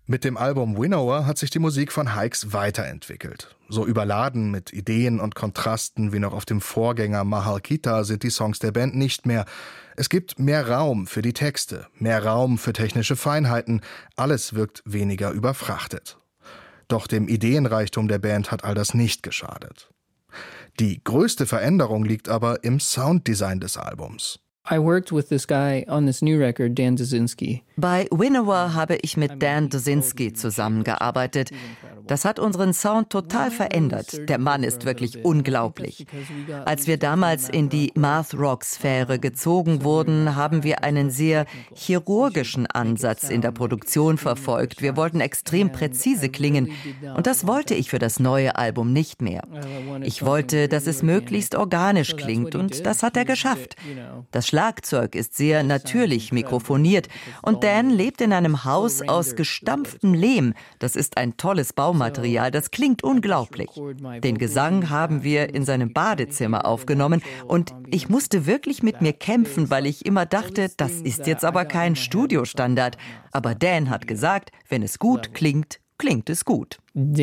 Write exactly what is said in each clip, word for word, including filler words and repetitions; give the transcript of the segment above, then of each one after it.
Mit dem Album Winnower hat sich die Musik von Hykes weiterentwickelt. So überladen mit Ideen und Kontrasten wie noch auf dem Vorgänger Mahalkita sind die Songs der Band nicht mehr. Es gibt mehr Raum für die Texte, mehr Raum für technische Feinheiten. Alles wirkt weniger überfrachtet. Doch dem Ideenreichtum der Band hat all das nicht geschadet. Die größte Veränderung liegt aber im Sounddesign des Albums. I worked with this guy on this new record, Dan Dzezinski. Bei Winnower habe ich mit Dan Dzezinski zusammengearbeitet. Das hat unseren Sound total verändert. Der Mann ist wirklich unglaublich. Als wir damals in die Math-Rock-Sphäre gezogen wurden, haben wir einen sehr chirurgischen Ansatz in der Produktion verfolgt. Wir wollten extrem präzise klingen. Und das wollte ich für das neue Album nicht mehr. Ich wollte, dass es möglichst organisch klingt, und das hat er geschafft. Das Schlagzeug ist sehr natürlich mikrofoniert, und Dan lebt in einem Haus aus gestampftem Lehm. Das ist ein tolles Baumaterial, das klingt unglaublich. Den Gesang haben wir in seinem Badezimmer aufgenommen, und ich musste wirklich mit mir kämpfen, weil ich immer dachte, das ist jetzt aber kein Studiostandard. Aber Dan hat gesagt, wenn es gut klingt, klingt es gut.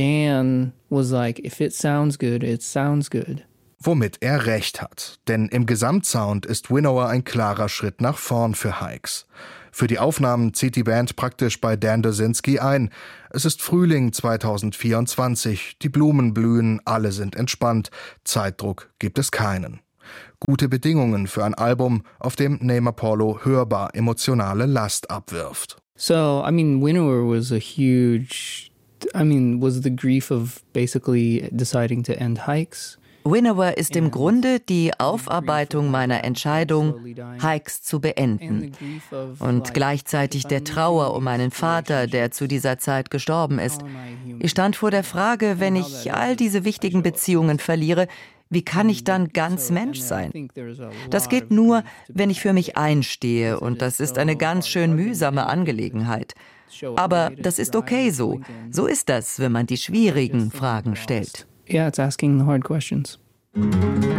Dan was like, if it sounds good, it sounds good. Womit er recht hat, denn im Gesamtsound ist Winnower ein klarer Schritt nach vorn für Hykes. Für die Aufnahmen zieht die Band praktisch bei Dan Dzezinski ein. Es ist Frühling zweitausendvierundzwanzig, die Blumen blühen, alle sind entspannt, Zeitdruck gibt es keinen. Gute Bedingungen für ein Album, auf dem Name Apollo hörbar emotionale Last abwirft. So, I mean, Winnower was a huge, I mean, was the grief of basically deciding to end Hykes. Winnower ist im Grunde die Aufarbeitung meiner Entscheidung, Hykes zu beenden. Und gleichzeitig der Trauer um meinen Vater, der zu dieser Zeit gestorben ist. Ich stand vor der Frage, wenn ich all diese wichtigen Beziehungen verliere, wie kann ich dann ganz Mensch sein? Das geht nur, wenn ich für mich einstehe, und das ist eine ganz schön mühsame Angelegenheit. Aber das ist okay so. So ist das, wenn man die schwierigen Fragen stellt. Yeah, it's asking the hard questions.